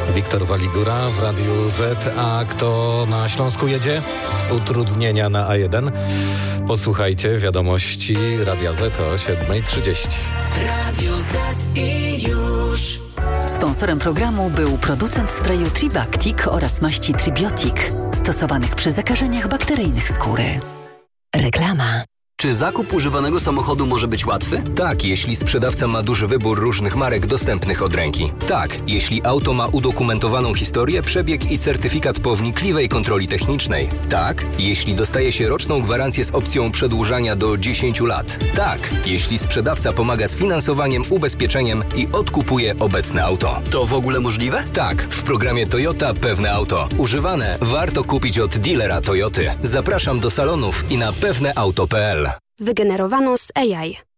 Wiktor Waligura w Radiu Z. A kto na Śląsku jedzie? Utrudnienia na A1. Posłuchajcie wiadomości Radia Z o 7:30. Radio Z i już. Sponsorem programu był producent sprayu Tribactic oraz maści Tribiotic, stosowanych przy zakażeniach bakteryjnych skóry. Reklama. Czy zakup używanego samochodu może być łatwy? Tak, jeśli sprzedawca ma duży wybór różnych marek dostępnych od ręki. Tak, jeśli auto ma udokumentowaną historię, przebieg i certyfikat po wnikliwej kontroli technicznej. Tak, jeśli dostaje się roczną gwarancję z opcją przedłużania do 10 lat. Tak, jeśli sprzedawca pomaga z finansowaniem, ubezpieczeniem i odkupuje obecne auto. To w ogóle możliwe? Tak, w programie Toyota Pewne Auto. Używane warto kupić od dealera Toyoty. Zapraszam do salonów i na pewneauto.pl. Wygenerowano z AI.